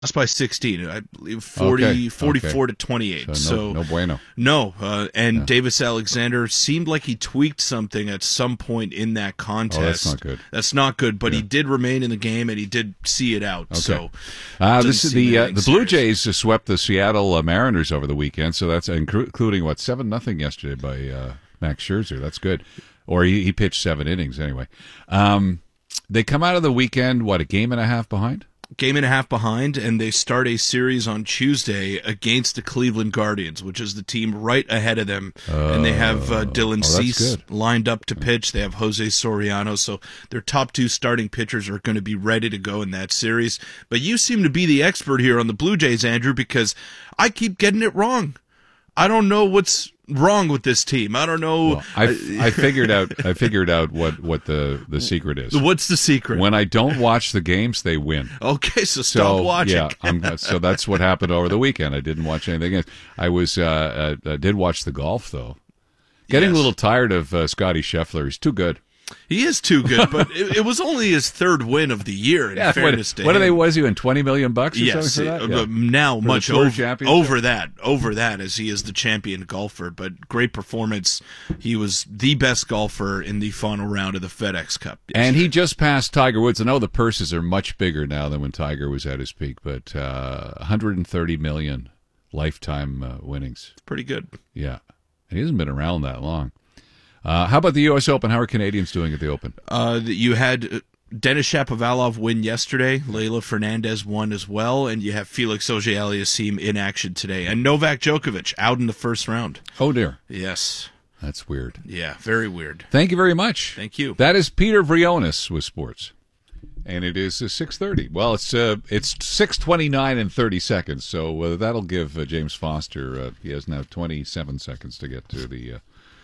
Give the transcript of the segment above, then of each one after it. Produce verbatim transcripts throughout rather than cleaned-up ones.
Lost by sixteen, I believe forty, Okay, forty-four okay. to twenty-eight. So, So, no, no bueno. No, uh, and Yeah. Davis Alexander seemed like he tweaked something at some point in that contest. Oh, that's not good. That's not good, but Yeah. he did remain in the game, and he did see it out. Okay. So, Uh, this is doesn't the seem uh, anything the Blue serious. Jays uh, swept the Seattle uh, Mariners over the weekend, so that's inclu- including what seven nothing yesterday by uh, Max Scherzer. That's good, or he, he pitched seven innings anyway. Um, they come out of the weekend what a game and a half behind. Game and a half behind, and they start a series on Tuesday against the Cleveland Guardians, which is the team right ahead of them. and they have uh, Dylan oh, that's Cease good. lined up to pitch. They have Jose Soriano, so their top two starting pitchers are going to be ready to go in that series. But you seem to be the expert here on the Blue Jays, Andrew, because I keep getting it wrong. I don't know what's wrong with this team. I don't know. Well, I, I figured out I figured out what, what the, the secret is. What's the secret? When I don't watch the games, they win. Okay, so stop So watching. yeah, I'm, so that's what happened over the weekend. I didn't watch anything else. I was uh, uh, I did watch the golf though. Getting Yes. a little tired of uh, Scotty Scheffler. He's too good. He is too good, but it, it was only his third win of the year. In Yeah, fairness what, to what him. are they? Was he in twenty million bucks? Or Yes, something for uh, that? but Yeah. now For the much Tour over, Championship? over that, over that, as he is the champion golfer. But great performance. He was the best golfer in the final round of the FedEx Cup. And he just passed Tiger Woods. I know the purses are much bigger now than when Tiger was at his peak, but uh, one hundred thirty million lifetime uh, winnings. Pretty good. Yeah, and he hasn't been around that long. Uh, how about the U S Open? How are Canadians doing at the Open? Uh, you had Denis Shapovalov win yesterday. Leylah Fernandez won as well, and you have Felix Auger-Aliassime in action today, and Novak Djokovic out in the first round. Oh dear, Yes. that's weird. Yeah, very weird. Thank you very much. Thank you. That is Peter Vrionis with sports, and it is uh, six thirty. Well, it's uh, it's six twenty nine and thirty seconds. So uh, that'll give uh, James Foster. Uh, he has now twenty seven seconds to get to the uh,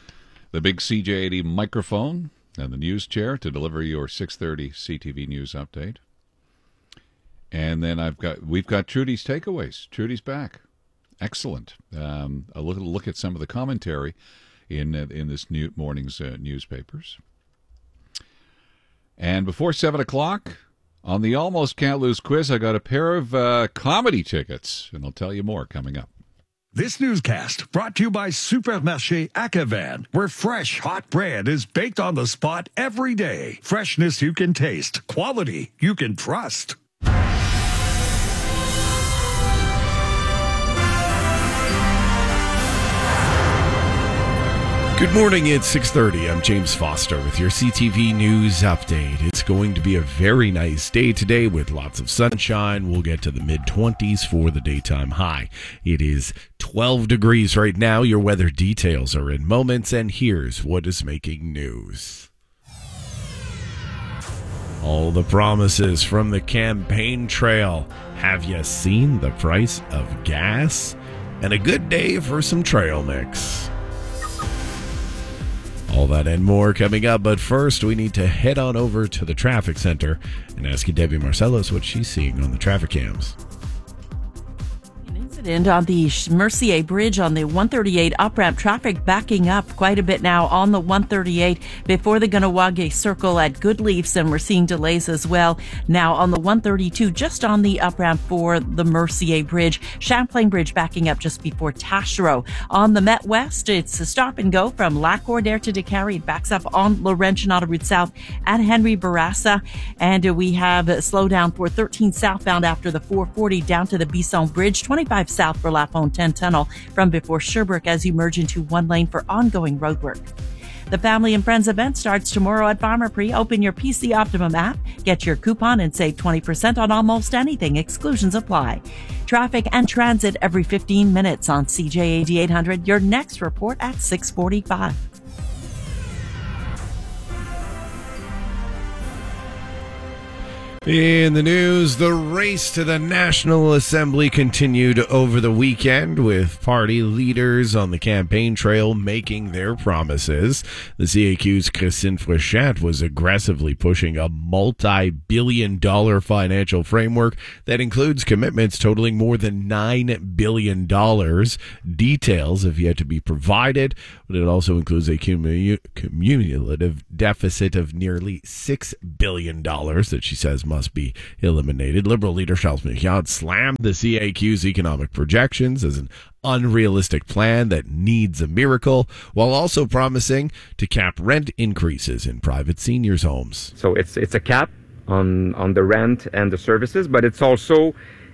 the big C J eighty microphone and the news chair to deliver your six thirty C T V news update. And then I've got we've got Trudy's takeaways. Trudy's back. Excellent. Um, a little look at some of the commentary in uh, in this new morning's uh, newspapers. And before seven o'clock, on the Almost Can't Lose quiz, I got a pair of uh, comedy tickets, and I'll tell you more coming up. This newscast brought to you by Supermarché Akavan, where fresh, hot bread is baked on the spot every day. Freshness you can taste, quality you can trust. Good morning, it's six thirty. I'm James Foster with your C T V News Update. It's going to be a very nice day today with lots of sunshine. We'll get to the mid-twenties for the daytime high. It is twelve degrees right now. Your weather details are in moments, and here's what is making news. All the promises from the campaign trail. Have you seen the price of gas? And a good day for some trail mix. All that and more coming up, but first we need to head on over to the traffic center and ask Debbie Marcellus what she's seeing on the traffic cams. Incident on the Mercier Bridge on the one thirty-eight up-ramp. Traffic backing up quite a bit now on the one thirty-eight before the Ganawage Circle at Goodleafs, and we're seeing delays as well now on the one thirty-two just on the up-ramp for the Mercier Bridge. Champlain Bridge backing up just before Taschereau. On the Met West, it's a stop and go from Lac-Cordaire to Décarie. It backs up on Laurentian Autoroute South at Henry Bourassa, and we have a slowdown for thirteen southbound after the four forty down to the Bisson Bridge, twenty-five south for La Fontaine Tunnel from before Sherbrooke as you merge into one lane for ongoing roadwork. The Family and Friends event starts tomorrow at Pharmaprix. Open your P C Optimum app, get your coupon, and save twenty percent on almost anything. Exclusions apply. Traffic and transit every fifteen minutes on C J A D eight hundred. Your next report at six forty-five. In the news, the race to the National Assembly continued over the weekend with party leaders on the campaign trail making their promises. The C A Q's Christine Frechette was aggressively pushing a multi-billion dollar financial framework that includes commitments totaling more than nine billion dollars. Details have yet to be provided, but it also includes a cumu- cumulative deficit of nearly six billion dollars that she says must must be eliminated. Liberal leader Charles Milliard slammed the C A Q's economic projections as an unrealistic plan that needs a miracle, while also promising to cap rent increases in private seniors' homes. So it's it's a cap on, on the rent and the services, but it's also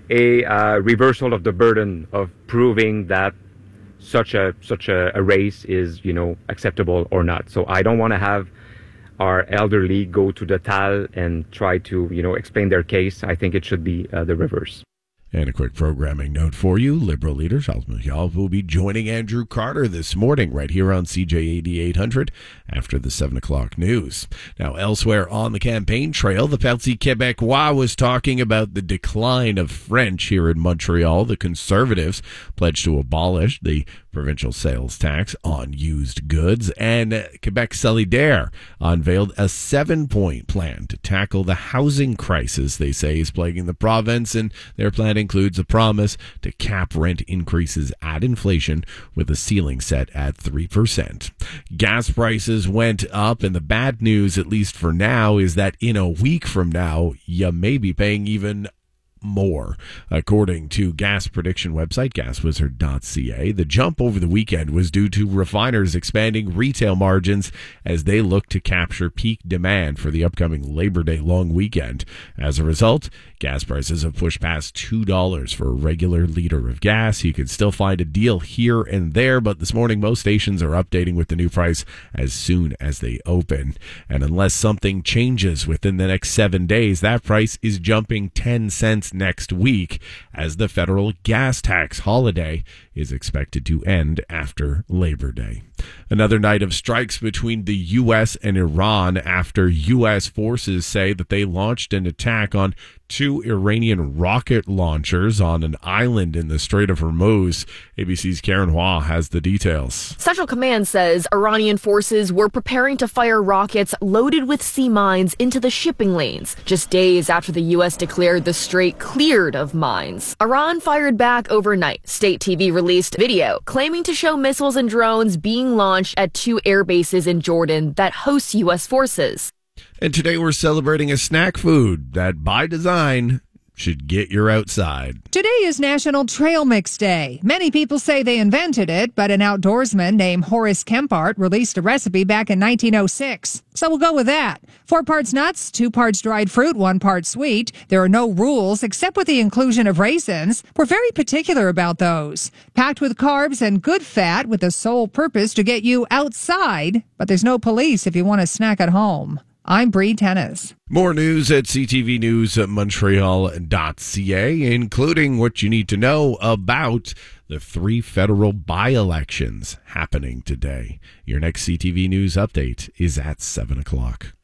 a uh, reversal of the burden of proving that such a such a, a raise is, you know, acceptable or not. So I don't want to have our elderly go to the T A L and try to, you know, explain their case. I think it should be uh, the reverse. And a quick programming note for you. Liberal leader Charles Milliard will be joining Andrew Carter this morning right here on C J A D eight hundred after the seven o'clock news. Now, elsewhere on the campaign trail, the Parti Québécois was talking about the decline of French here in Montreal. The Conservatives pledged to abolish the provincial sales tax on used goods, and Quebec Solidaire unveiled a seven-point plan to tackle the housing crisis they say is plaguing the province, and their plan includes a promise to cap rent increases at inflation with a ceiling set at three percent. Gas prices went up, and the bad news, at least for now, is that in a week from now, you may be paying even more. According to gas prediction website gas wizard dot c a, the jump over the weekend was due to refiners expanding retail margins as they look to capture peak demand for the upcoming Labor Day long weekend. As a result, gas prices have pushed past two dollars for a regular liter of gas. You can still find a deal here and there, but this morning most stations are updating with the new price as soon as they open. And unless something changes within the next seven days, that price is jumping ten cents next week, as the federal gas tax holiday is expected to end after Labor Day. Another night of strikes between the U S and Iran after U S forces say that they launched an attack on two Iranian rocket launchers on an island in the Strait of Hormuz. A B C's Karen Hua has the details. Central Command says Iranian forces were preparing to fire rockets loaded with sea mines into the shipping lanes, just days after the U S declared the strait cleared of mines. Iran fired back overnight. State T V released video claiming to show missiles and drones being launched at two air bases in Jordan that host U S forces. And today we're celebrating a snack food that, by design, should get your outside. Today is National Trail Mix Day. Many people say they invented it, but an outdoorsman named Horace Kempart released a recipe back in nineteen oh six. So we'll go with that. Four parts nuts, two parts dried fruit, one part sweet. There are no rules except with the inclusion of raisins. We're very particular about those. Packed with carbs and good fat with the sole purpose to get you outside, but there's no police if you want to snack at home. I'm Bree Tennis. More news at C T V News at Montreal dot c a, including what you need to know about the three federal by-elections happening today. Your next C T V News update is at seven o'clock.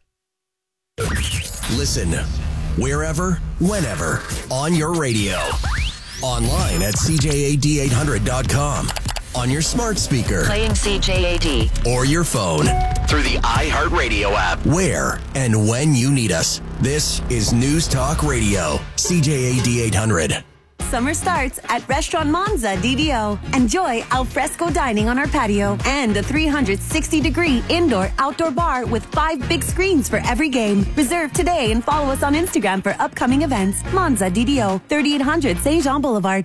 Listen wherever, whenever, on your radio. Online at C J A D eight hundred dot com. On your smart speaker. Playing C J A D. Or your phone. Through the iHeartRadio app. Where and when you need us. This is News Talk Radio. C J A D eight hundred. Summer starts at Restaurant Monza D D O. Enjoy al fresco dining on our patio and a three hundred sixty degree indoor-outdoor bar with five big screens for every game. Reserve today and follow us on Instagram for upcoming events. Monza D D O, thirty-eight hundred Saint Jean Boulevard.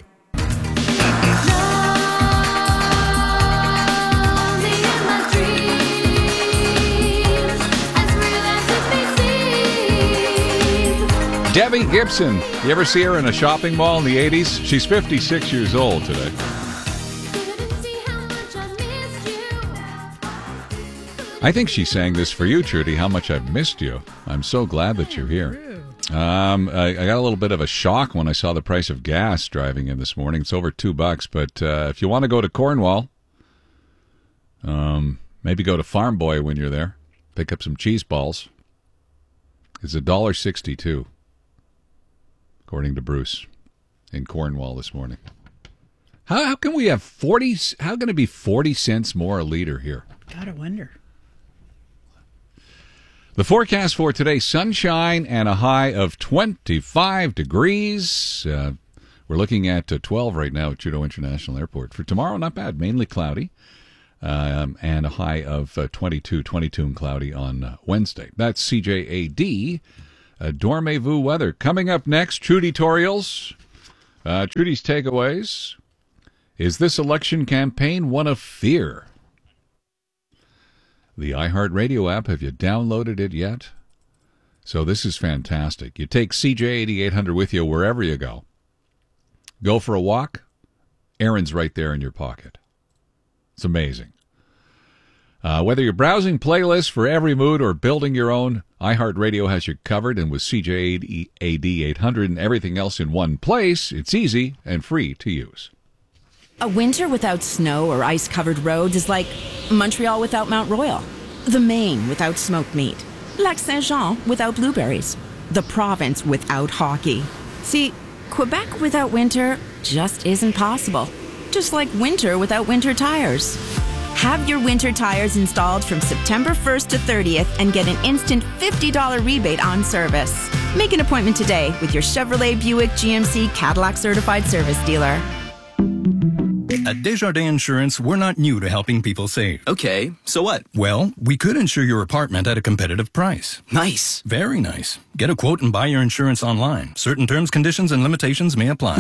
Debbie Gibson. You ever see her in a shopping mall in the eighties? She's fifty-six years old today. I think she sang this for you, Trudy, How Much I've Missed You. I'm so glad that you're here. Um, I, I got a little bit of a shock when I saw the price of gas driving in this morning. It's over two bucks, but uh, if you want to go to Cornwall, um, maybe go to Farm Boy when you're there. Pick up some cheese balls. It's one dollar sixty-two. According to Bruce in Cornwall this morning. How, how can we have forty? How can it be forty cents more a liter here? Gotta wonder. The forecast for today: sunshine and a high of twenty-five degrees. Uh, we're looking at uh, twelve right now at Trudeau International Airport. For tomorrow, not bad. Mainly cloudy, um, and a high of uh, twenty-two, twenty-two and cloudy on uh, Wednesday. That's C J A D. Uh, Dormez-vous weather. Coming up next, Trudy Torials. Uh, Trudy's takeaways. Is this election campaign one of fear? The iHeartRadio app, have you downloaded it yet? So this is fantastic. You take C J eighty-eight hundred with you wherever you go. Go for a walk. Aaron's right there in your pocket. It's amazing. Uh, whether you're browsing playlists for every mood or building your own, iHeartRadio has you covered. And with C J eighty-eight hundred and everything else in one place, it's easy and free to use. A winter without snow or ice-covered roads is like Montreal without Mount Royal, the Maine without smoked meat, Lac Saint-Jean without blueberries, the province without hockey. See, Quebec without winter just isn't possible. Just like winter without winter tires. Have your winter tires installed from September first to thirtieth and get an instant fifty dollars rebate on service. Make an appointment today with your Chevrolet, Buick, G M C, Cadillac certified service dealer. At Desjardins Insurance, we're not new to helping people save. Okay, so what? Well, we could insure your apartment at a competitive price. Nice. Very nice. Get a quote and buy your insurance online. Certain terms, conditions, and limitations may apply.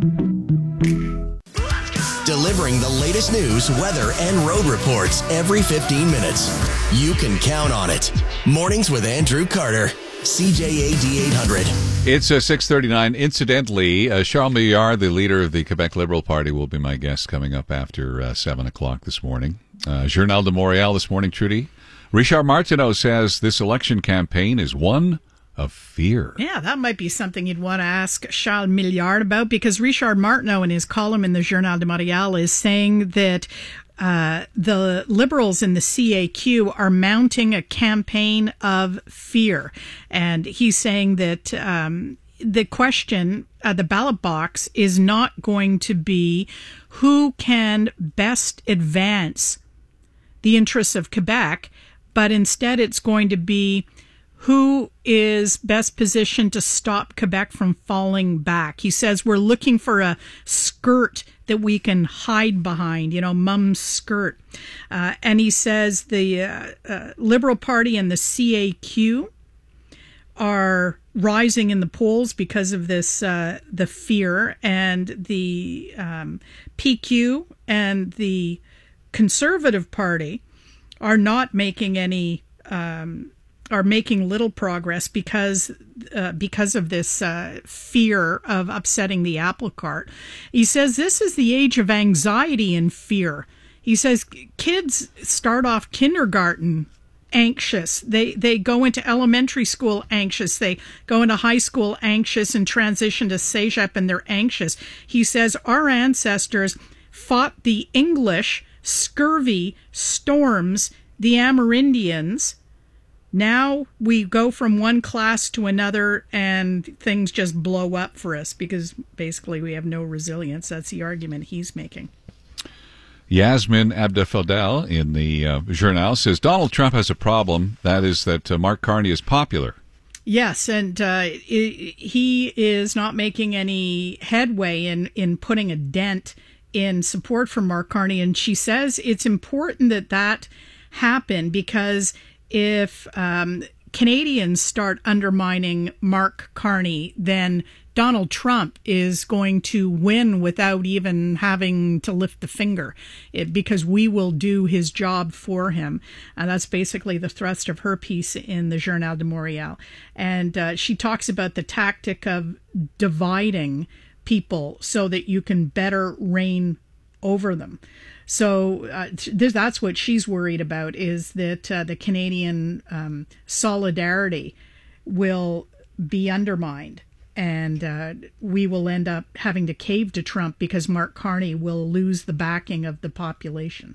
Delivering the latest news, weather, and road reports every fifteen minutes. You can count on it. Mornings with Andrew Carter. C J A D eight hundred. It's uh, six thirty-nine. Incidentally, uh, Charles Milliard, the leader of the Quebec Liberal Party, will be my guest coming up after uh, seven o'clock this morning. Uh, Journal de Montréal this morning, Trudy. Richard Martineau says this election campaign is one of fear. Yeah, that might be something you'd want to ask Charles Milliard about, because Richard Martineau in his column in the Journal de Montréal is saying that Uh, the Liberals in the C A Q are mounting a campaign of fear. And he's saying that um, the question at the ballot box is not going to be who can best advance the interests of Quebec, but instead it's going to be who is best positioned to stop Quebec from falling back. He says we're looking for a skirt that we can hide behind, you know, mum's skirt. Uh, and he says the uh, uh, Liberal Party and the C A Q are rising in the polls because of this, uh, the fear, and the um, P Q and the Conservative Party are not making any um are making little progress because uh, because of this uh, fear of upsetting the apple cart. He says this is the age of anxiety and fear. He says kids start off kindergarten anxious. They they go into elementary school anxious. They go into high school anxious and transition to cégep, and they're anxious. He says our ancestors fought the English, scurvy, storms, the Amerindians. Now we go from one class to another and things just blow up for us because basically we have no resilience. That's the argument he's making. Yasmin Abdefadel in the uh, Journal says Donald Trump has a problem. That is that uh, Mark Carney is popular. Yes, and uh, it, he is not making any headway in, in putting a dent in support for Mark Carney. And she says it's important that that happen because if um, Canadians start undermining Mark Carney, then Donald Trump is going to win without even having to lift the finger, it, because we will do his job for him. And that's basically the thrust of her piece in the Journal de Montréal. And uh, she talks about the tactic of dividing people so that you can better reign over them. So uh, th- that's what she's worried about, is that uh, the Canadian um, solidarity will be undermined, and uh, we will end up having to cave to Trump because Mark Carney will lose the backing of the population.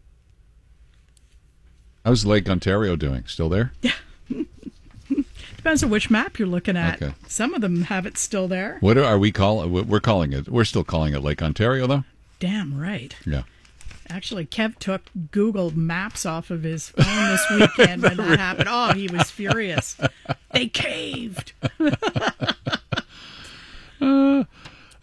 How's Lake Ontario doing? Still there? Yeah. Depends on which map you're looking at. Okay. Some of them have it still there. What are we calling? We're calling it. We're still calling it Lake Ontario, though. Damn right. Yeah. Actually, Kev took Google Maps off of his phone this weekend when that happened. Oh, he was furious. They caved. uh, uh,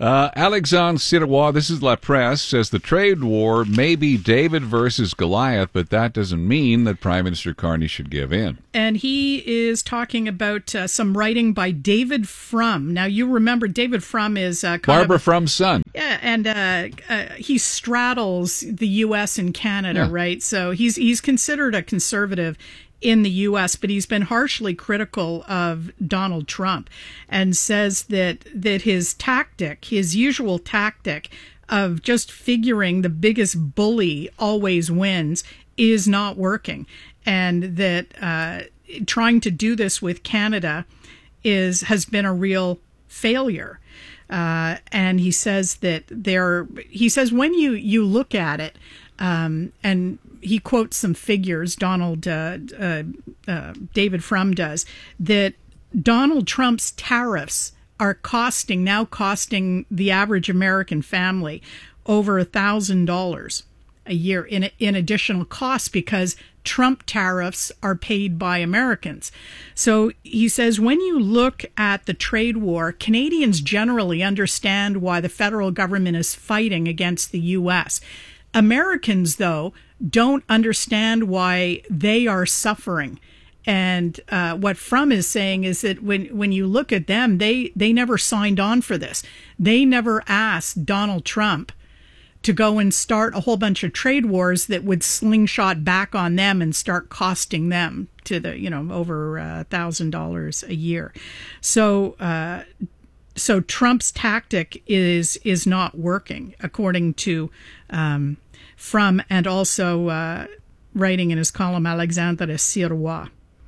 Uh, Alexandre Sirois, this is La Presse, says the trade war may be David versus Goliath, but that doesn't mean that Prime Minister Carney should give in. And he is talking about uh, some writing by David Frum. Now, you remember David Frum is uh, kind Barbara of a, Frum's son. Yeah, and uh, uh, he straddles the U S and Canada, Yeah. right? So he's he's considered a conservative in the U S, but he's been harshly critical of Donald Trump and says that that his tactic, his usual tactic of just figuring the biggest bully always wins, is not working, and that uh, trying to do this with Canada is has been a real failure. Uh, and he says that there, he says when you, you look at it, um, and he quotes some figures, Donald, uh, uh, uh, David Frum does, that Donald Trump's tariffs are costing, now costing the average American family over a thousand dollars a year in, in additional costs because Trump tariffs are paid by Americans. So he says when you look at the trade war, Canadians generally understand why the federal government is fighting against the U S. Americans, though, don't understand why they are suffering. And uh, what Frum is saying is that when, when you look at them, they, they never signed on for this. They never asked Donald Trump to go and start a whole bunch of trade wars that would slingshot back on them and start costing them to the, you know, over a thousand dollars a year. So, uh, so Trump's tactic is, is not working, according to, um, Frum, and also, uh, writing in his column, Alexandre Sirois.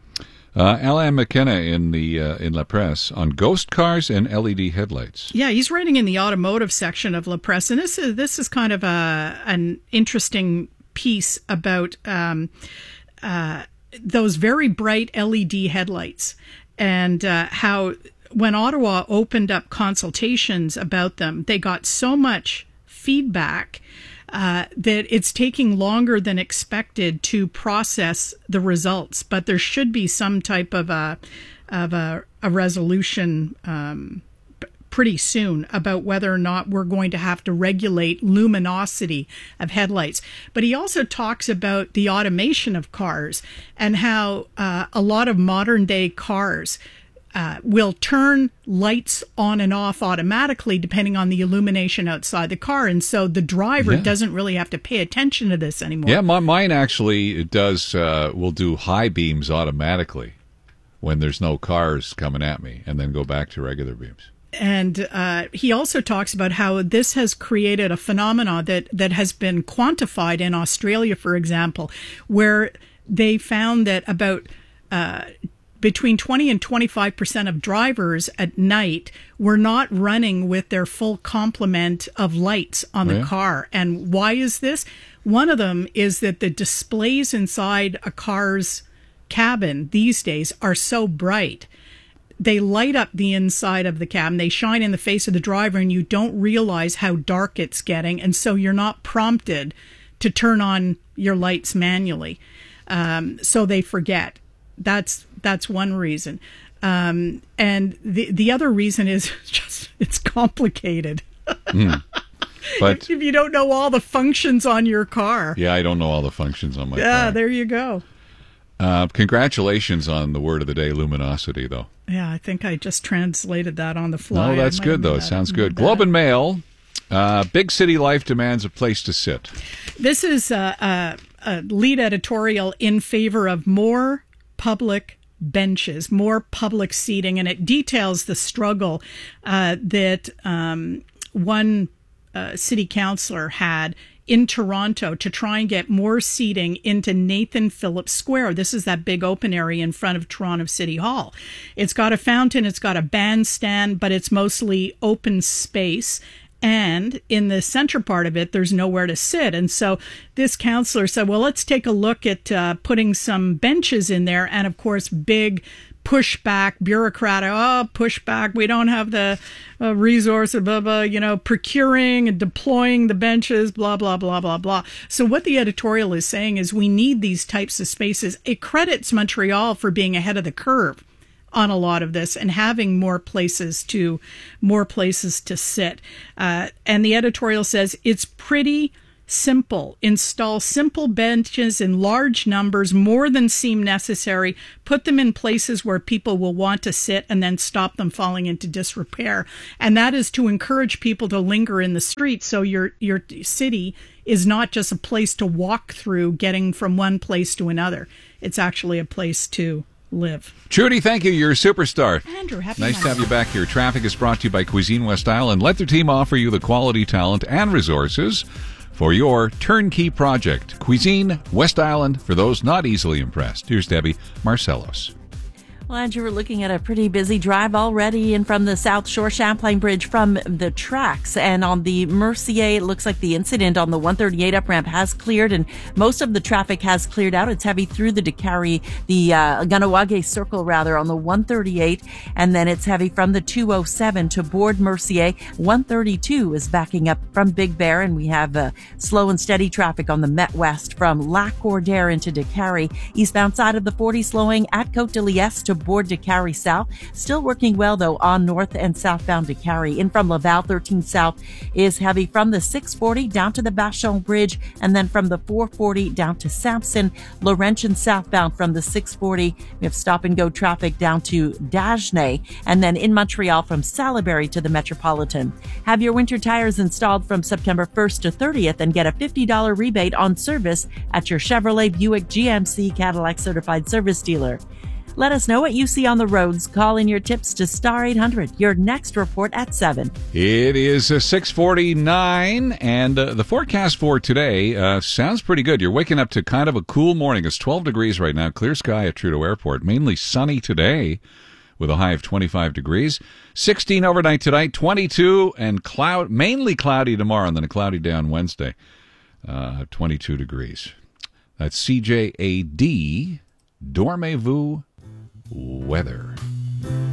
Uh, Alain McKenna in the uh, in La Presse on ghost cars and L E D headlights. Yeah, he's writing in the automotive section of La Presse, and this is this is kind of a an interesting piece about um, uh, those very bright L E D headlights and uh, how when Ottawa opened up consultations about them, they got so much feedback Uh, that it's taking longer than expected to process the results, but there should be some type of a of a, a resolution um, p- pretty soon about whether or not we're going to have to regulate luminosity of headlights. But he also talks about the automation of cars and how uh, a lot of modern day cars Uh, will turn lights on and off automatically depending on the illumination outside the car. And so the driver Yeah. doesn't really have to pay attention to this anymore. Yeah, my, mine actually does, uh, will do high beams automatically when there's no cars coming at me and then go back to regular beams. And uh, he also talks about how this has created a phenomenon that, that has been quantified in Australia, for example, where they found that about uh, between twenty and twenty-five percent of drivers at night were not running with their full complement of lights on the Oh, yeah. car. And why is this? One of them is that the displays inside a car's cabin these days are so bright. They light up the inside of the cabin. They shine in the face of the driver, and you don't realize how dark it's getting. And so you're not prompted to turn on your lights manually. Um, so they forget. That's that's one reason. Um, and the the other reason is just it's complicated. Mm. But if you don't know all the functions on your car. yeah, I don't know all the functions on my Yeah, car. there you go. Uh, congratulations on the word of the day, luminosity, though. Yeah, I think I just translated that on the fly. No, that's I might good, have though. made It that- sounds good. made that Globe and Mail, uh, big city life demands a place to sit. This is a, a, a lead editorial in favor of more public benches, more public seating, and it details the struggle uh, that um, one uh, city councillor had in Toronto to try and get more seating into Nathan Phillips Square. This is that big open area in front of Toronto City Hall. It's got a fountain, it's got a bandstand, but it's mostly open space. And in the center part of it, there's nowhere to sit. And so this counselor said, well, let's take a look at uh, putting some benches in there. And of course, big pushback, bureaucratic, oh, pushback. We don't have the uh, resources, blah, blah, you know, procuring and deploying the benches, blah, blah, blah, blah, blah. So what the editorial is saying is we need these types of spaces. It credits Montreal for being ahead of the curve on a lot of this and having more places to more places to sit. Uh, and the editorial says it's pretty simple. Install simple benches in large numbers, more than seem necessary. Put them in places where people will want to sit and then stop them falling into disrepair. And that is to encourage people to linger in the street, so your your city is not just a place to walk through getting from one place to another. It's actually a place to live. Trudy, thank you. You're a superstar. Andrew, happy Nice Monday. to have you back here. Traffic is brought to you by Cuisine West Island. Let their team offer you the quality, talent, and resources for your turnkey project. Cuisine West Island, for those not easily impressed. Here's Debbie Marcellos. Well, Andrew, we're looking at a pretty busy drive already in from the South Shore Champlain Bridge from the tracks. And on the Mercier, it looks like the incident on the one thirty-eight up ramp has cleared, and most of the traffic has cleared out. It's heavy through the Décarie, the uh, Ganawage Circle, rather, on the one thirty-eight. And then it's heavy from the two oh seven to board Mercier. one thirty-two is backing up from Big Bear, and we have uh, slow and steady traffic on the Met West from Lac Cordaire into Décarie. Eastbound side of the forty slowing at Côte de Liesse to board Décarie South. Still working well, though, on north and southbound Décarie. In from Laval, thirteen South is heavy from the six forty down to the Vachon Bridge, and then from the four forty down to Sampson. Laurentian southbound from the six forty. We have stop-and-go traffic down to Dagenais, and then in Montreal from Salaberry to the Metropolitan. Have your winter tires installed from September first to thirtieth and get a fifty dollars rebate on service at your Chevrolet, Buick, G M C, Cadillac certified service dealer. Let us know what you see on the roads. Call in your tips to Star eight hundred. Your next report at seven. It is uh, six forty-nine, and uh, the forecast for today uh, sounds pretty good. You're waking up to kind of a cool morning. It's twelve degrees right now. Clear sky at Trudeau Airport. Mainly sunny today with a high of twenty-five degrees. sixteen overnight tonight, twenty-two, and cloud, mainly cloudy tomorrow, and then a cloudy day on Wednesday. Uh, twenty-two degrees. That's C J A D Dormez-vous weather.